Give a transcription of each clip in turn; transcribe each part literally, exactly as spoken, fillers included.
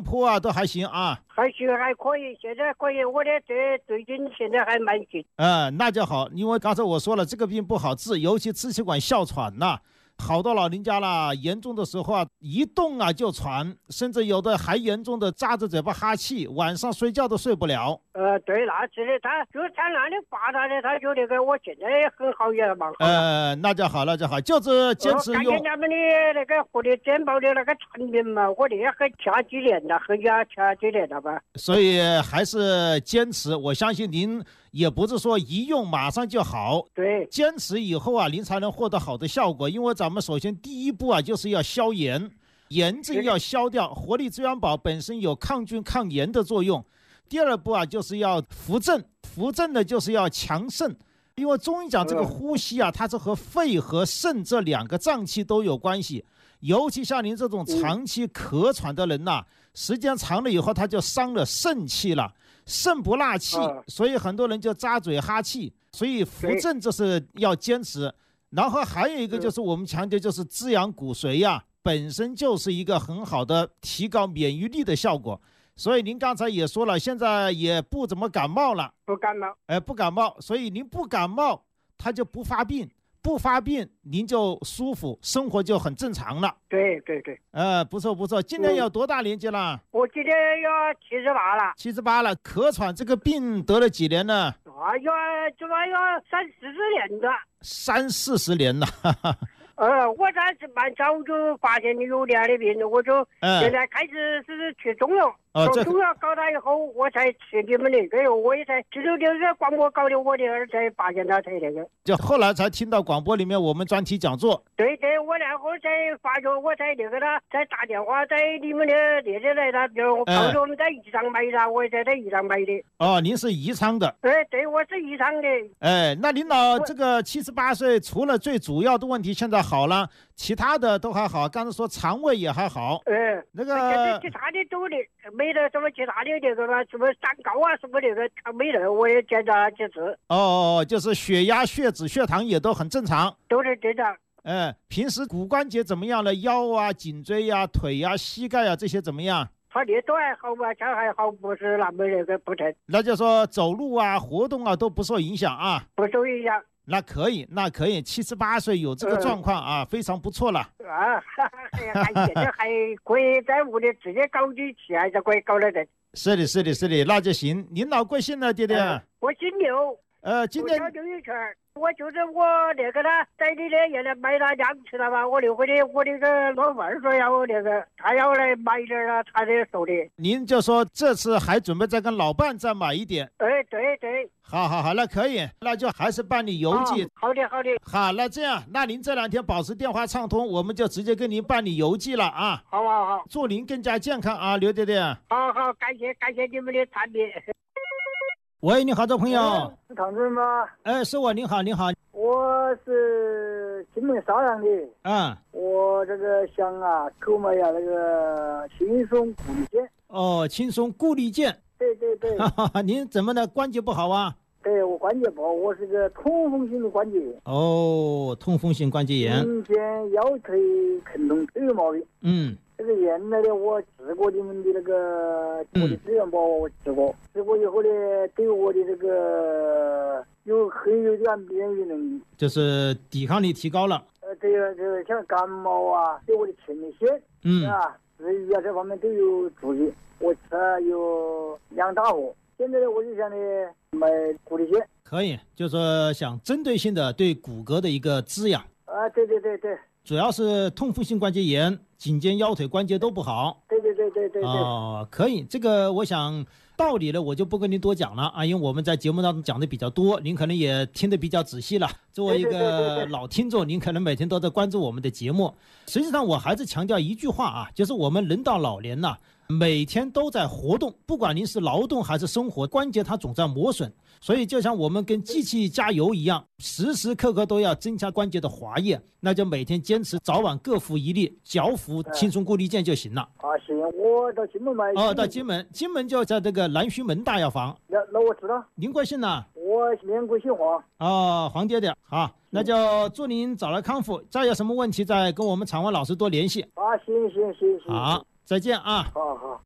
坡啊都还行啊？ 还行，还可以，现在可以。我的这最近现在还蛮紧。 呃，那就好，因为刚才我说了，这个病不好治，尤其支气管哮喘呐、啊。好多老人家啦，严重的时候啊，一动啊就喘，甚至有的还严重的扎着嘴巴哈气，晚上睡觉都睡不了。 呃，对，那是的，他就他那里发他的，他就那个，我现在也很好，也蛮好。 呃，那就好了，就好，就是坚持用。 感谢他们的那个活力健保的那个产品嘛，我这也很掐几年了，很加掐几年了吧。 所以还是坚持，我相信您也不是说一用马上就好。 对， 坚持以后啊，您才能获得好的效果，因为咱们首先第一步啊，就是要消炎，炎症要消掉。活力资源宝本身有抗菌抗炎的作用。第二步啊，就是要扶正，扶正呢就是要强肾，因为中医讲这个呼吸啊，它是和肺和肾这两个脏器都有关系。尤其像您这种长期咳喘的人呐、啊，时间长了以后，他就伤了肾气了，肾不纳气，所以很多人就扎嘴哈气。所以扶正这是要坚持。然后还有一个就是我们强调，就是滋养骨髓呀、啊，本身就是一个很好的提高免疫力的效果。所以您刚才也说了，现在也不怎么感冒了， 不感冒， 哎，不感冒，所以您不感冒，它就不发病，不发病，您就舒服，生活就很正常了。 对对对， 呃，不错不错，今年有多大年纪了？ 我今年要七十八了。 七十八了，咳喘这个病得了几年了？ 啊，要这个要三四十年的。 三四十年了。哈哈呃，我当时蛮早就发现你有这样的病，我就现在开始是吃中药， 哦、 从中药搞他以后，我才吃你们那个，我也才只有这个广播搞的，我的儿才发现他才那个， 就后来才听到广播里面我们专题讲座。 对对，我然后才发觉，我才那个他，才打电话在你们的那里来，他就我告诉我们在宜昌买的，我也在在宜昌买的。 哦，您是宜昌的？ 对对，我是宜昌的。 哎，那领导这个七十八岁，除了最主要的问题现在好了，其他的都还好。刚才说肠胃也还好。 嗯， 那个其他的都的没得什么其他的那个吧，什么三高啊什么那个没得，我也检查几次。 哦，就是血压、血脂、血糖也都很正常， 都是正常。 哎，平时骨关节怎么样了？腰啊、颈椎呀、啊、腿呀、啊、膝盖啊这些怎么样？ 他那都还好吧，这还好，不是那么那个不成。 那就说走路啊、活动啊都不受影响啊？ 不受影响。 那可以，那可以，七十八岁有这个状况啊，嗯、非常不错了。 啊，还现在还可以在屋里直接搞机器，还是可以搞得的。 是的，是的，是的，那就行。您老贵姓呢，爹爹？ 呃、我姓刘。 呃，今天我叫刘一圈，我就是我那个他在你的原来买他两次了吧？我那回的我那个老伴儿说要那个，他要来买点了，他才收的。 您就说这次还准备再跟老伴再买一点？ 哎，对对。 好好好，那可以，那就还是办理邮寄。 哦、好的好的。 好，那这样，那您这两天保持电话畅通，我们就直接跟您办理邮寄了啊。 好好好， 祝您更加健康啊，刘爹爹。 好好，感谢感谢你们的产品。 喂，你好，这朋友。 是唐主任吗？ 哎，是我，您好，您好。 我是金门邵阳的。 嗯。 我这个想啊，购买呀那个轻松固力健。 哦，轻松固力健。 对对对。 您怎么的关节不好啊？ 对，我关节不好，我是个痛风性的关节炎。 哦，痛风性关节炎。 颈肩腰腿疼痛都有毛病。 嗯。 这个原来的我治过你们的那个我的资源包，我治过，治过以后呢，对我的这个有很有点免疫能力， 就是抵抗力提高了。 呃，这个这个像感冒啊，对我的前列腺， 嗯啊，治愈啊这方面都有助力。我吃了有两大盒，现在呢我就想呢买固力健。 可以，就是说想针对性的对骨骼的一个滋养。 啊，对对对对。 主要是痛风性关节炎，颈肩腰腿关节都不好。 对对对对对对。 哦，可以，这个我想道理呢，我就不跟您多讲了啊，因为我们在节目当中讲的比较多，您可能也听得比较仔细了。作为一个老听众，您可能每天都在关注我们的节目。实际上，我还是强调一句话啊，就是我们人到老年呢、啊，每天都在活动，不管您是劳动还是生活，关节它总在磨损。所以就像我们跟机器加油一样，时时刻刻都要增加关节的滑液，那就每天坚持早晚各服一粒，脚服轻松固力健就行了。 啊，行，我到金门买。 哦，到金门，金门就在这个南徐门大药房。 那那我知道。 您贵姓呢？ 我连贵姓黄。 哦，黄爹爹，好，那就祝您早日康复。再有什么问题再跟我们场外老师多联系。 啊，行行行行。 好，再见啊。 好好。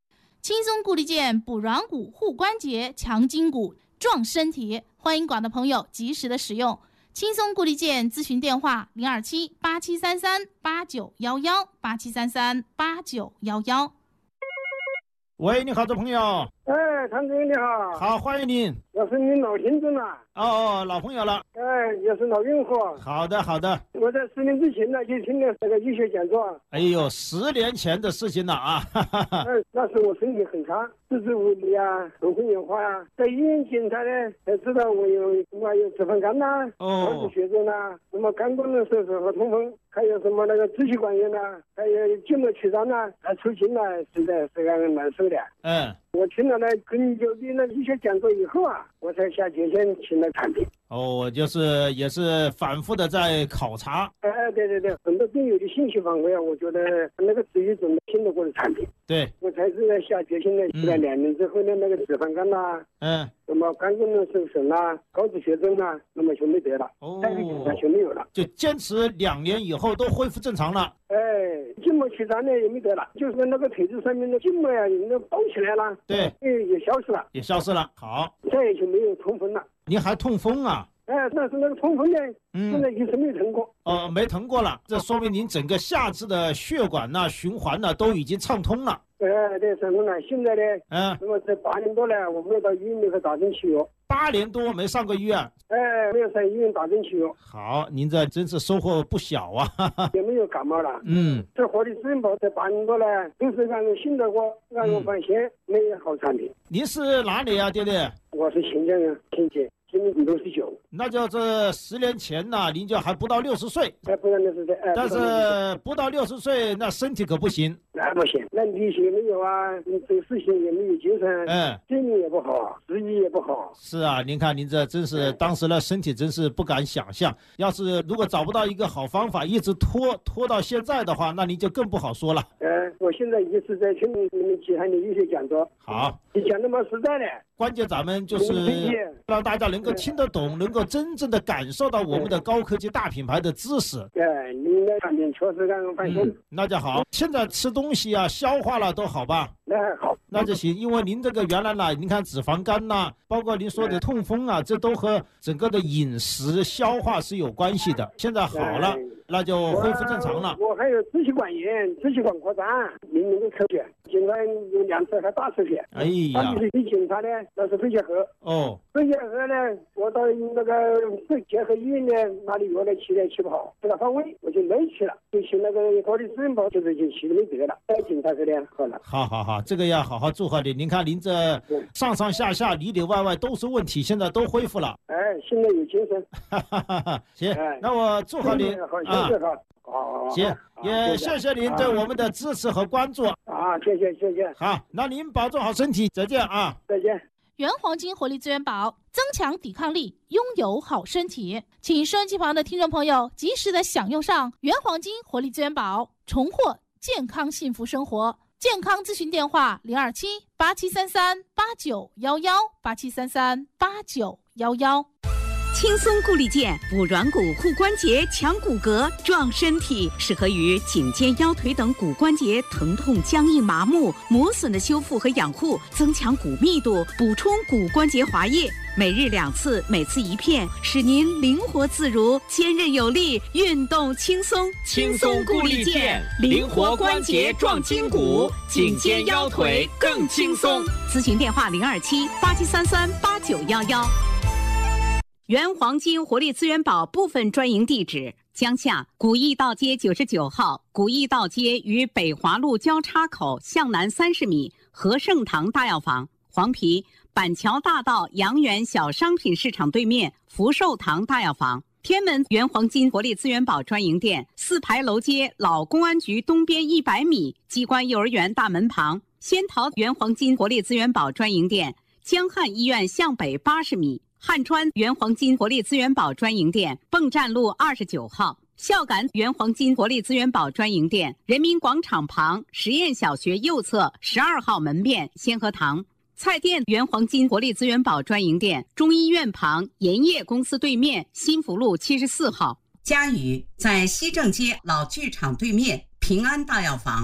轻松固力健补软骨、护关节、强筋骨、壮身体，欢迎广大朋友及时的使用。轻松固力健咨询电话零二七八七三三八九幺幺八七三三八九幺幺。 喂，你好，这朋友。 哎，谭总你好。 好，欢迎您。 我是您老听众了。 哦哦，老朋友了。 哎，也是老用户。 好的，好的。 我在十年之前呢，就听了这个医学讲座。 哎呦，十年前的事情了啊！哈哈哈。 哎，那时我身体很差，四肢无力啊，头昏眼花啊，在医院检查呢，才知道我有什么有脂肪肝呐、啊，高脂血症呐，什么肝功能受损和痛风，还有什么那个支气管炎呐、啊，还有筋膜曲张呐，还出筋了，实在是很难受的。 嗯。 我听了那很久的那医学讲座以后啊，我才下决心请了产品。 哦，就是也是反复的在考察。 哎，对对对，很多病友的信息反馈啊，我觉得那个是一种听得过的产品。 对， 我才是在下决心的。吃了两年之后呢，那个脂肪肝呐、啊， 嗯， 什么肝功能受损呐、啊，高脂血症呐、啊，那么就没得了。哦，再去检查就没有了。 就坚持两年以后都恢复正常了。 哎，筋膜曲张呢也没得了，就是那个腿子上面的筋膜呀，那包起来了。 对， 也消失了， 也消失了。好， 再也就没有痛风了。 你还痛风啊？ 哎，但是那个痛风呢，现在一直没疼过。 哦，没疼过了，这说明您整个下肢的血管呐、循环呐都已经畅通了。 哎，对，畅通了。现在呢，嗯，那么这八年多了，我没有到医院里头打针吃药。 八年多没上过医院？ 哎，没有上医院打针吃药。 好，您这真是收获不小啊！ 也没有感冒了。 嗯， 这活力资源宝这八年多了，都是让人信得过，让人放心，没有好产品。 您是哪里啊，爹爹？ 我是新疆人，亲戚。今年六十九， 那就这十年前呢，您就还不到六十岁， 还不到六十岁，哎， 但是不到六十岁，那身体可不行， 那不行，那力气也没有啊，做事情也没有精神， 嗯， 精力也不好，食欲也不好。 是啊，您看您这真是当时的身体真是不敢想象，要是如果找不到一个好方法，一直拖拖到现在的话，那您就更不好说了。 呃，我现在一直在听你们其他的医学讲座， 好， 你讲那么实在的。 关键咱们就是让大家能够听得懂，能够真正的感受到我们的高科技大品牌的知识。 对，您的产品确实让人放心、嗯。 那就好。现在吃东西啊，消化了都好吧？ 那还好， 那就行。因为您这个原来呢，您看脂肪肝呐、啊，包括您说的痛风啊，这都和整个的饮食消化是有关系的。现在好了，那就恢复正常了。 我, 我还有支气管炎、支气管扩张，明明都抽血，检查有两次还大出血。 哎呀， 他就是去检查呢，那是肺结核。 哦， 肺结核呢，我到那个肺结核医院呢，哪里药来吃呢吃不好，不大方位，我就没去了，就去那个高丽资源宝，就是就去了没得了，再检查这呢好了。 好好好，这个要好好祝贺你。您看您这上上下下里里外外都是问题，现在都恢复了。 哎，现在有精神。 哈哈哈哈行、哎，那我祝贺您好，谢谢哈。好， 行，也谢谢您对我们的支持和关注。 啊，谢谢谢谢。 好，那您保重好身体，再见啊。 再见。 原黄金活力资源宝，增强抵抗力，拥有好身体。请收音机旁的听众朋友及时的享用上原黄金活力资源宝，重获健康幸福生活。健康咨询电话零二七八七三三八九幺幺八七三三八九幺幺。 轻松固力健补软骨、护关节、强骨骼、壮身体，适合于颈肩腰腿等骨关节疼痛、僵硬、麻木、磨损的修复和养护，增强骨密度，补充骨关节滑液。每日两次，每次一片，使您灵活自如、坚韧有力，运动轻松。 轻松固力健，灵活关节壮筋骨，颈肩腰腿更轻松。 咨询电话零二七八七三三八九幺幺。原黄金活力资源宝部分专营地址：江夏古驿道街九十九号，古驿道街与北华路交叉口向南三十米，和盛堂大药房；黄陂板桥大道阳源小商品市场对面，福寿堂大药房；天门原黄金活力资源宝专营店，四牌楼街老公安局东边一百米，机关幼儿园大门旁；仙桃原黄金活力资源宝专营店，江汉医院向北八十米。汉川原黄金活力资源宝专营店，泵站路二十九号；孝感原黄金活力资源宝专营店，人民广场旁实验小学右侧十二号门面先河堂；菜店原黄金活力资源宝专营店，中医院旁盐业公司对面新福路七十四号； 嘉宇在西正街老剧场对面平安大药房；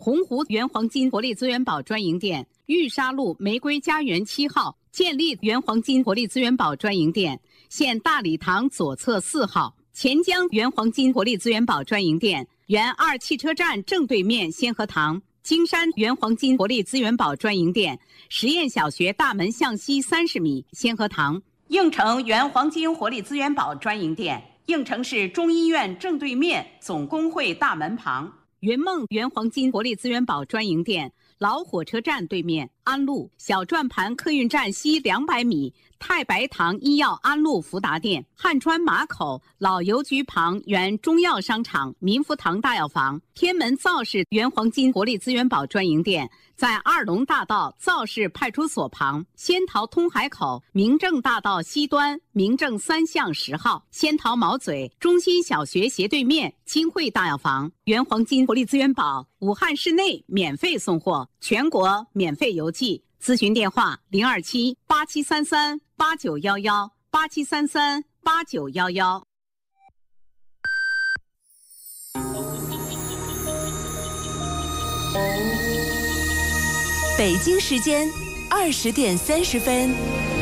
洪湖原黄金活力资源宝专营店、玉沙路玫瑰家园七号建立原黄金活力资源宝专营店，现大礼堂左侧四号；钱江原黄金活力资源宝专营店，原二汽车站正对面先河堂；金山原黄金活力资源宝专营店，实验小学大门向西三十米先河堂；应城原黄金活力资源宝专营店，应城市中医院正对面总工会大门旁；云梦原黄金活力资源宝专营店，老火车站对面安路小转盘客运站西两百米太白堂医药安路福达店，汉川马口老邮局旁原中药商场民福堂大药房，天门造市原黄金活力资源宝专营店在二龙大道造市派出所旁，仙桃通海口明正大道西端明正三巷十号，仙桃毛嘴中心小学斜对面金汇大药房，原黄金活力资源宝武汉市内免费送货，全国免费邮寄。咨询电话零二七八七三三八九幺幺八七三三八九幺幺。 北京时间二十点三十分。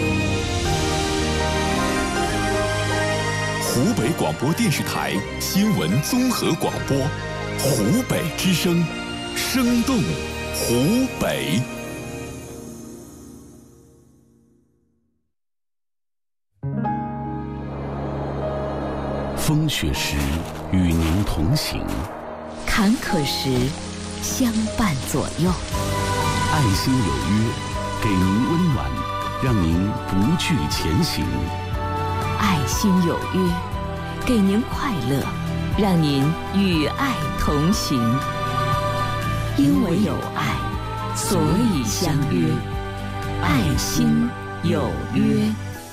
湖北广播电视台新闻综合广播，湖北之声，生动湖北。风雪时与您同行， 坎坷时相伴左右。 爱心有约，给您温暖，让您不惧前行。 爱心有约，给您快乐，让您与爱同行。因为有爱，所以相约。爱心有约。